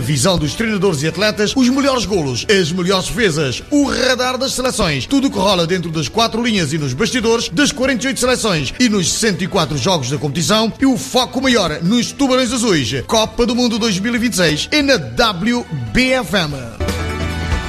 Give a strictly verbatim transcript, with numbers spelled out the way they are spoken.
visão dos treinadores e atletas, os melhores golos, as melhores defesas, o radar das seleções, tudo que rola dentro das quatro linhas e nos bastidores das quarenta e oito seleções e nos sessenta e quatro jogos da competição, e o foco maior nos Tubarões Azuis. Copa do Mundo dois mil e vinte e seis é na W B F M.